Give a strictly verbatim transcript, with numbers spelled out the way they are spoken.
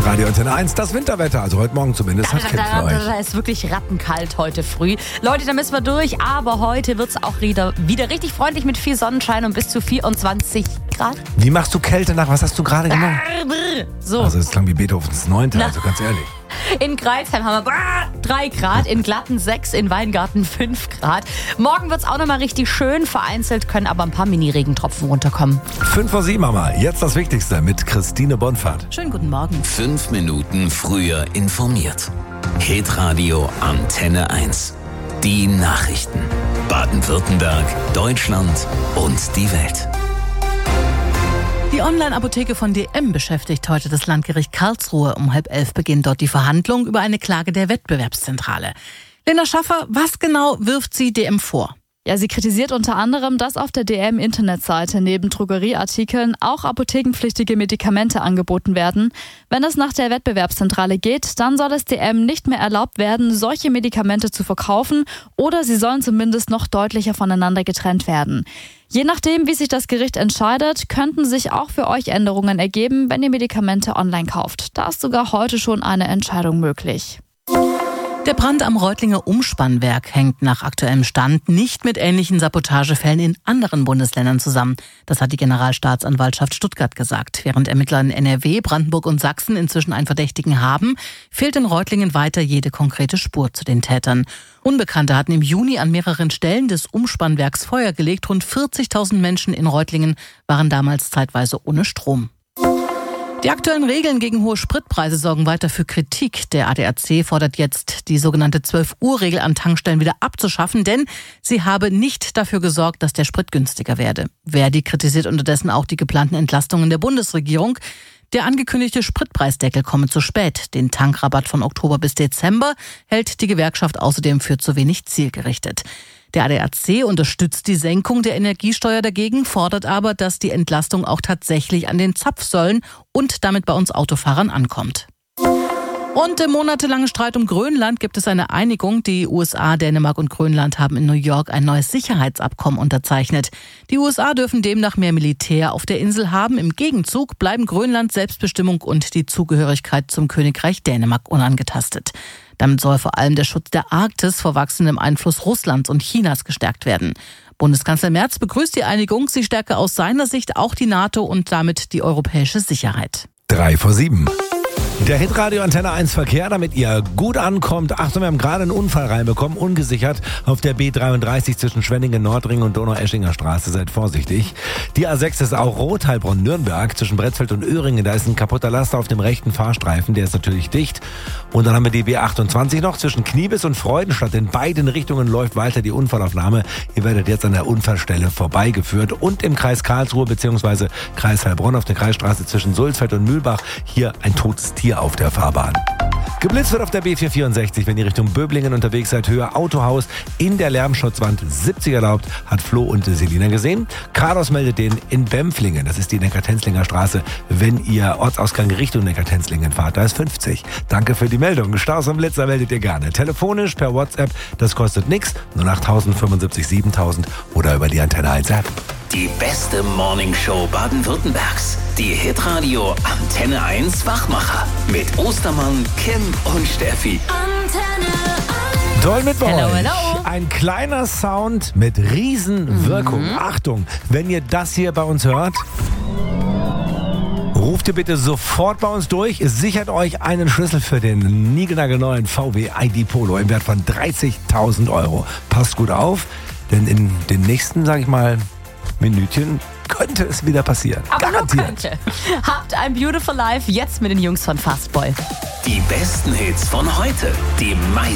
Radio Antenne eins, das Winterwetter, also heute Morgen zumindest, hat Kind für euch. Da ist wirklich rattenkalt heute früh. Leute, da müssen wir durch, aber heute wird es auch wieder, wieder richtig freundlich mit viel Sonnenschein und bis zu vierundzwanzig Grad. Wie machst du Kälte nach? Was hast du gerade gemacht? So. Also es klang wie Beethovens Neunte, also ganz ehrlich. In Greilsheim haben wir drei Grad, in Glatten sechs, in Weingarten fünf Grad. Morgen wird es auch nochmal richtig schön, vereinzelt können aber ein paar Mini-Regentropfen runterkommen. fünf vor sieben haben wir. Jetzt das Wichtigste mit Christine Bonfahrt. Schönen guten Morgen. Fünf Minuten früher informiert. Hitradio Antenne eins. Die Nachrichten. Baden-Württemberg, Deutschland und die Welt. Die Online-Apotheke von D M beschäftigt heute das Landgericht Karlsruhe. Um halb elf beginnt dort die Verhandlung über eine Klage der Wettbewerbszentrale. Lena Schaffer, was genau wirft sie D M vor? Ja, sie kritisiert unter anderem, dass auf der D M-Internetseite neben Drogerieartikeln auch apothekenpflichtige Medikamente angeboten werden. Wenn es nach der Wettbewerbszentrale geht, dann soll es D M nicht mehr erlaubt werden, solche Medikamente zu verkaufen oder sie sollen zumindest noch deutlicher voneinander getrennt werden. Je nachdem, wie sich das Gericht entscheidet, könnten sich auch für euch Änderungen ergeben, wenn ihr Medikamente online kauft. Da ist sogar heute schon eine Entscheidung möglich. Der Brand am Reutlinger Umspannwerk hängt nach aktuellem Stand nicht mit ähnlichen Sabotagefällen in anderen Bundesländern zusammen. Das hat die Generalstaatsanwaltschaft Stuttgart gesagt. Während Ermittler in N R W, Brandenburg und Sachsen inzwischen einen Verdächtigen haben, fehlt in Reutlingen weiter jede konkrete Spur zu den Tätern. Unbekannte hatten im Juni an mehreren Stellen des Umspannwerks Feuer gelegt. Rund vierzigtausend Menschen in Reutlingen waren damals zeitweise ohne Strom. Die aktuellen Regeln gegen hohe Spritpreise sorgen weiter für Kritik. Der A D A C fordert jetzt, die sogenannte zwölf-Uhr-Regel an Tankstellen wieder abzuschaffen, denn sie habe nicht dafür gesorgt, dass der Sprit günstiger werde. Verdi kritisiert unterdessen auch die geplanten Entlastungen der Bundesregierung. Der angekündigte Spritpreisdeckel komme zu spät. Den Tankrabatt von Oktober bis Dezember hält die Gewerkschaft außerdem für zu wenig zielgerichtet. Der A D A C unterstützt die Senkung der Energiesteuer dagegen, fordert aber, dass die Entlastung auch tatsächlich an den Zapfsäulen und damit bei uns Autofahrern ankommt. Und im monatelangen Streit um Grönland gibt es eine Einigung. Die U S A, Dänemark und Grönland haben in New York ein neues Sicherheitsabkommen unterzeichnet. Die U S A dürfen demnach mehr Militär auf der Insel haben. Im Gegenzug bleiben Grönlands Selbstbestimmung und die Zugehörigkeit zum Königreich Dänemark unangetastet. Damit soll vor allem der Schutz der Arktis vor wachsendem Einfluss Russlands und Chinas gestärkt werden. Bundeskanzler Merz begrüßt die Einigung. Sie stärke aus seiner Sicht auch die NATO und damit die europäische Sicherheit. Drei vor sieben. Der Hitradio Antenne eins Verkehr, damit ihr gut ankommt. Achtung, wir haben gerade einen Unfall reinbekommen, ungesichert auf der B dreiunddreißig zwischen Schwenningen, Nordring und Donaueschinger Straße. Seid vorsichtig. Die A sechs ist auch rot, Heilbronn-Nürnberg zwischen Brettfeld und Öhringen. Da ist ein kaputter Laster auf dem rechten Fahrstreifen, der ist natürlich dicht. Und dann haben wir die B achtundzwanzig noch zwischen Kniebis und Freudenstadt. In beiden Richtungen läuft weiter die Unfallaufnahme. Ihr werdet jetzt an der Unfallstelle vorbeigeführt. Und im Kreis Karlsruhe bzw. Kreis Heilbronn auf der Kreisstraße zwischen Sulzfeld und Mühlbach hier ein totes Tier auf der Fahrbahn. Geblitzt wird auf der B vierhundertvierundsechzig, wenn ihr Richtung Böblingen unterwegs seid. Höhe Autohaus in der Lärmschutzwand siebzig erlaubt, hat Flo und Selina gesehen. Carlos meldet den in Bempflingen, das ist die Neckar-Tenzlinger Straße, wenn ihr Ortsausgang Richtung Neckar-Tenzlingen fahrt, da ist fünfzig. Danke für die Meldung. Staus am Blitzer meldet ihr gerne. Telefonisch, per WhatsApp, das kostet nichts, nur achttausend fünfundsiebzig siebentausend oder über die Antenne eins App. Die beste Morningshow Baden-Württembergs. Die Hitradio Antenne eins Wachmacher. Mit Ostermann, Kim und Steffi. Antenne eins. Toll mit bei Hello, euch. hello. Ein kleiner Sound mit Riesenwirkung. Mhm. Achtung, wenn ihr das hier bei uns hört, ruft ihr bitte sofort bei uns durch. Sichert euch einen Schlüssel für den niegelnagelneuen V W I D Polo im Wert von dreißigtausend Euro. Passt gut auf, denn in den nächsten, sag ich mal, Minütchen könnte es wieder passieren. Aber nur Garantiert. könnte. Habt ein Beautiful Life jetzt mit den Jungs von Fastboy. Die besten Hits von heute. Die meisten